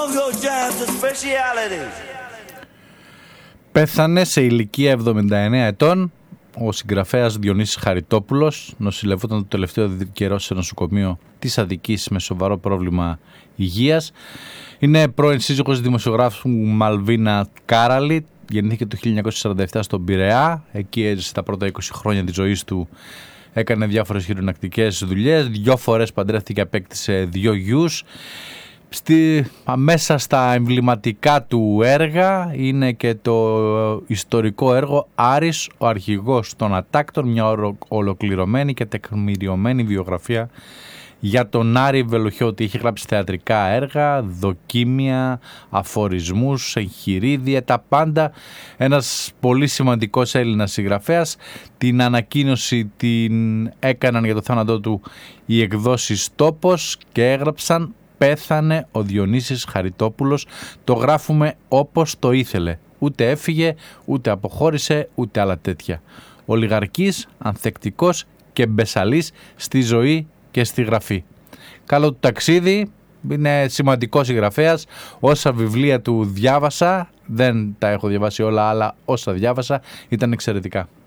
your jams and specialities. Πέθανε σε ηλικία 79 ετών ο συγγραφέας Διονύσης Χαριτόπουλος. Νοσηλευόταν το τελευταίο καιρό σε νοσοκομείο της Αττικής με σοβαρό πρόβλημα υγείας. Είναι πρώην σύζυγος δημοσιογράφου Μαλβίνα Κάραλη. Γεννήθηκε το 1947 στον Πειραιά. Εκεί έζησε τα πρώτα 20 χρόνια της ζωής του. Έκανε διάφορες χειρονακτικές δουλειές. 2 φορές παντρεύτηκε και απέκτησε 2 γιους. Μέσα στα εμβληματικά του έργα είναι και το ιστορικό έργο «Άρης, ο αρχηγός των Ατάκτων», μια ολοκληρωμένη και τεκμηριωμένη βιογραφία για τον Άρη Βελοχιώτη. Είχε γράψει θεατρικά έργα, δοκίμια, αφορισμούς, εγχειρίδια, τα πάντα. Ένας πολύ σημαντικός Έλληνας συγγραφέας. Την ανακοίνωση την έκαναν για το θάνατό του οι εκδόσεις Τόπος και έγραψαν «Πέθανε ο Διονύσης Χαριτόπουλος, το γράφουμε όπως το ήθελε. Ούτε έφυγε, ούτε αποχώρησε, ούτε άλλα τέτοια. Ολιγαρκής, ανθεκτικός και μπεσαλής στη ζωή και στη γραφή». Καλό του ταξίδι, είναι σημαντικός συγγραφέας. Όσα βιβλία του διάβασα, δεν τα έχω διαβάσει όλα, αλλά όσα διάβασα ήταν εξαιρετικά.